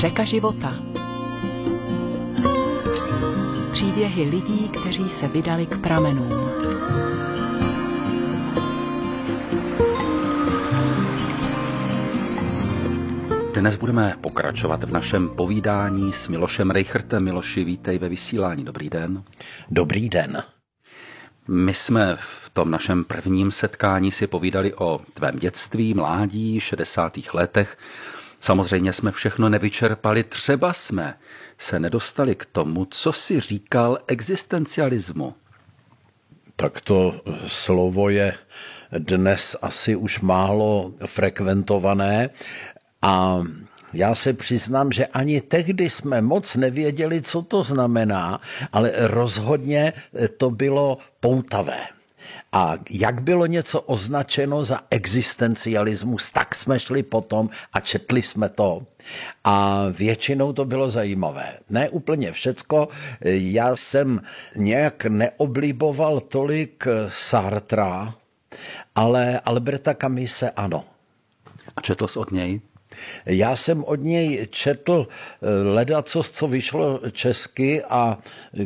Řeka života. Příběhy lidí, kteří se vydali k pramenům. Dnes budeme pokračovat v našem povídání s Milošem Rejchrtem. Miloši, vítej ve vysílání. Dobrý den. Dobrý den. My jsme v tom našem prvním setkání si povídali o tvém dětství, mládí, 60. letech. Samozřejmě jsme všechno nevyčerpali, třeba jsme se nedostali k tomu, co si říkal existencialismu. Tak to slovo je dnes asi už málo frekventované a já se přiznám, že ani tehdy jsme moc nevěděli, co to znamená, ale rozhodně to bylo poutavé. A jak bylo něco označeno za existencialismus, tak jsme šli potom a četli jsme to. A většinou to bylo zajímavé. Ne úplně všecko. Já jsem nějak neobliboval tolik Sartra, ale Alberta Camise ano. A četl jsi od něj? Já jsem od něj četl ledacos, co vyšlo česky, a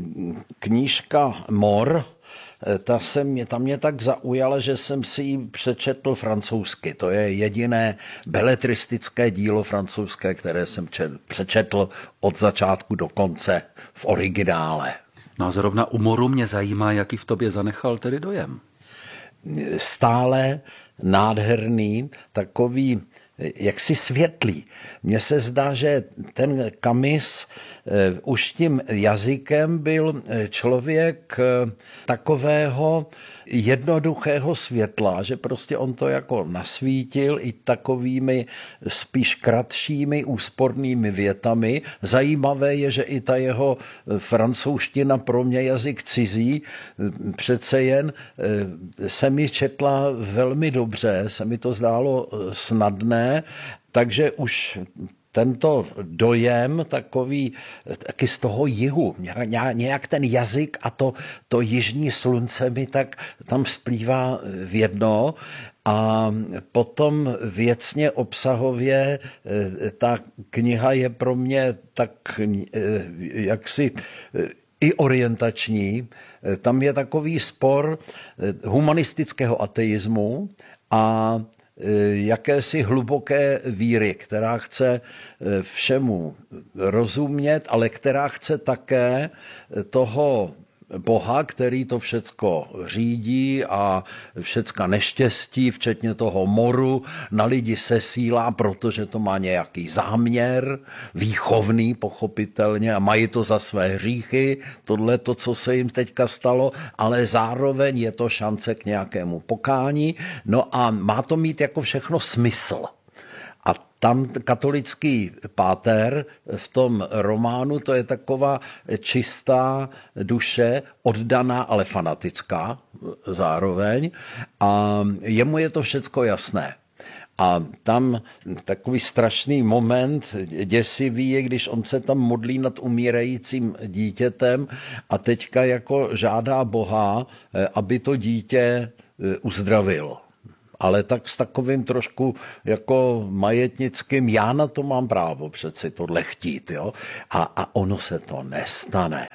knížka Mor, ta mě tak zaujala, že jsem si ji přečetl francouzsky. To je jediné beletristické dílo francouzské, které jsem přečetl od začátku do konce v originále. No a zrovna u Moru mě zajímá, jaký v tobě zanechal tedy dojem. Stále nádherný, takový jaksi světlý. Mně se zdá, že ten Camus už tím jazykem byl člověk takového jednoduchého světla, že prostě on to jako nasvítil i takovými spíš kratšími úspornými větami. Zajímavé je, že i ta jeho francouzština, pro mě jazyk cizí, přece jen se mi četla velmi dobře, se mi to zdálo snadné, takže už tento dojem takový taky z toho jihu, nějak ten jazyk a to jižní slunce mi tak tam splývá v jedno. A potom věcně, obsahově ta kniha je pro mě tak jaksi i orientační. Tam je takový spor humanistického ateismu a jakési hluboké víry, která chce všemu rozumět, ale která chce také toho Boha, který to všecko řídí a všecka neštěstí, včetně toho moru, na lidi sesílá, protože to má nějaký záměr, výchovný pochopitelně, a mají to za své hříchy, tohle to, co se jim teďka stalo, ale zároveň je to šance k nějakému pokání, no a má to mít jako všechno smysl. A tam katolický páter v tom románu, to je taková čistá duše, oddaná, ale fanatická zároveň. A jemu je to všecko jasné. A tam takový strašný moment, děsivý je, když on se tam modlí nad umírajícím dítětem a teďka jako žádá Boha, aby to dítě uzdravil. Ale tak s takovým trošku jako majetnickým, já na to mám právo přeci tohle chtít, jo? A ono se to nestane.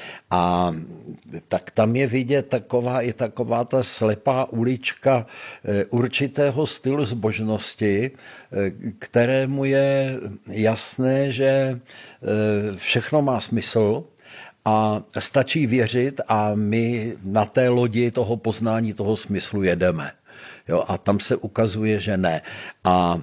A tak tam je vidět taková ta slepá ulička určitého stylu zbožnosti, kterému je jasné, že všechno má smysl a stačí věřit a my na té lodi toho poznání, toho smyslu jedeme. Jo, a tam se ukazuje, že ne. A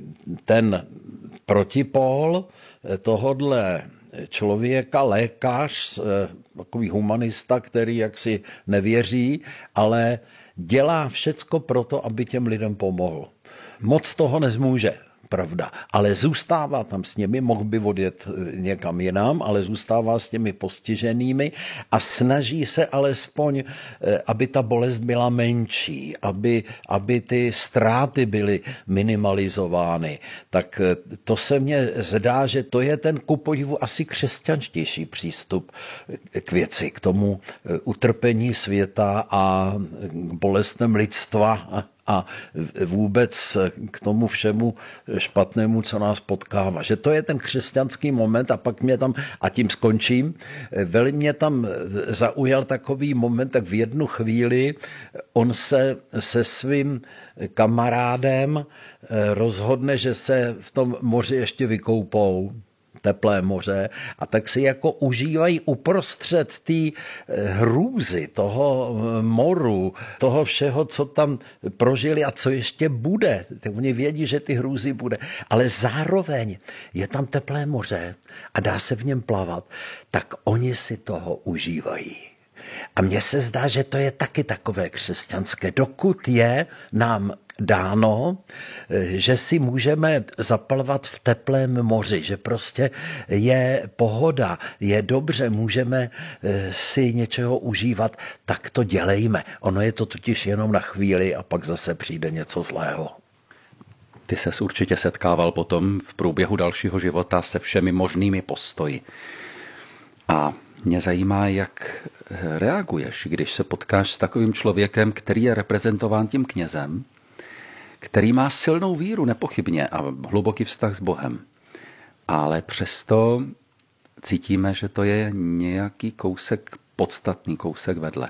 ten protipól tohodle člověka, lékař, takový humanista, který jaksi nevěří, ale dělá všecko proto, aby těm lidem pomohl. Moc toho nezmůže, pravda, ale zůstává tam s nimi, mohl by odjet někam jinam, ale zůstává s těmi postiženými a snaží se alespoň, aby ta bolest byla menší, aby ty ztráty byly minimalizovány. Tak to se mně zdá, že to je ten kupodivu asi křesťanštější přístup k věci, k tomu utrpení světa a bolestem lidstva a vůbec k tomu všemu špatnému, co nás potkává. Že to je ten křesťanský moment a pak mě tam, a tím skončím, velmi mě tam zaujal takový moment, tak v jednu chvíli on se svým kamarádem rozhodne, že se v tom moři ještě vykoupou, teplé moře, a tak si jako užívají uprostřed té hrůzy, toho moru, toho všeho, co tam prožili a co ještě bude. Oni vědí, že ty hrůzy bude, ale zároveň je tam teplé moře a dá se v něm plavat, tak oni si toho užívají. A mně se zdá, že to je taky takové křesťanské. Dokud je nám dáno, že si můžeme zaplavat v teplém moři, že prostě je pohoda, je dobře, můžeme si něčeho užívat, tak to dělejme. Ono je to totiž jenom na chvíli a pak zase přijde něco zlého. Ty ses určitě setkával potom v průběhu dalšího života se všemi možnými postoji. A mě zajímá, jak reaguješ, když se potkáš s takovým člověkem, který je reprezentován tím knězem, který má silnou víru, nepochybně, a hluboký vztah s Bohem. Ale přesto cítíme, že to je nějaký kousek, podstatný kousek vedle.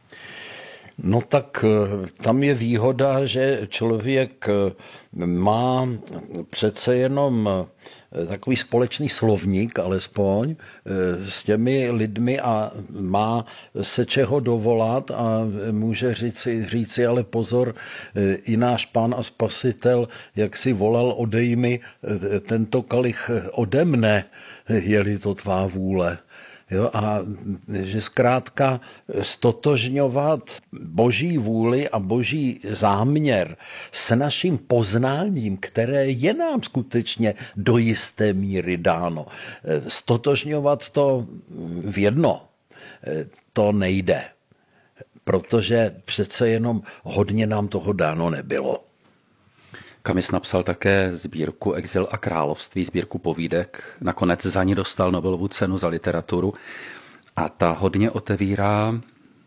No tak tam je výhoda, že člověk má přece jenom takový společný slovník alespoň s těmi lidmi a má se čeho dovolat a může říci ale pozor, i náš Pán a Spasitel, jak si volal, odej mi tento kalich ode mne, je-li to tvá vůle. Jo, a že zkrátka stotožňovat Boží vůli a Boží záměr s naším poznáním, které je nám skutečně do jisté míry dáno. Stotožňovat to v jedno, to nejde, protože přece jenom hodně nám toho dáno nebylo. Camus napsal také sbírku Exil a království, sbírku povídek. Nakonec za ní dostal Nobelovu cenu za literaturu. A ta hodně otevírá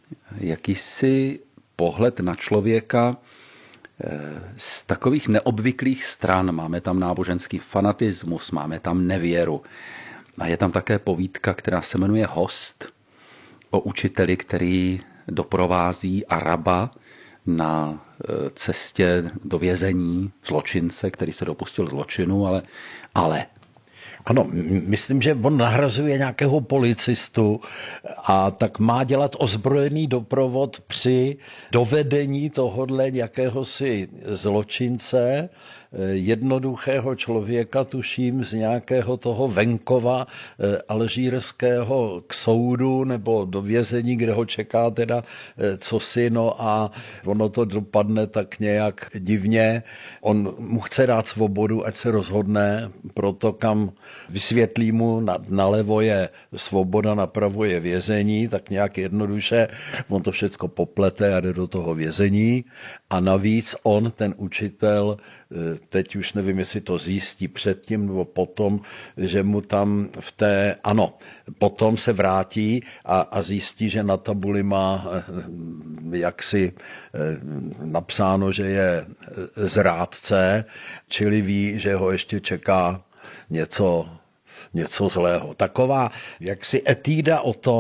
jakýsi pohled na člověka z takových neobvyklých stran. Máme tam náboženský fanatismus, máme tam nevěru. A je tam také povídka, která se jmenuje Host, o učiteli, který doprovází Araba na cestě do vězení, zločince, který se dopustil zločinu, ale. Ano, myslím, že on nahrazuje nějakého policistu a tak má dělat ozbrojený doprovod při dovedení tohodle jakéhosi zločince, jednoduchého člověka, tuším, z nějakého toho venkova alžírského k soudu nebo do vězení, kde ho čeká teda cosi, no a ono to dopadne tak nějak divně. On mu chce dát svobodu, ať se rozhodne, proto kam vysvětlí mu, nalevo je svoboda, napravo je vězení, tak nějak jednoduše on to všecko poplete a jde do toho vězení a navíc on, ten učitel, teď už nevím, jestli to zjistí předtím nebo potom, že mu tam potom se vrátí a zjistí, že na tabuli má jaksi napsáno, že je zrádce, čili ví, že ho ještě čeká něco zlého. Taková jaksi etída o tom,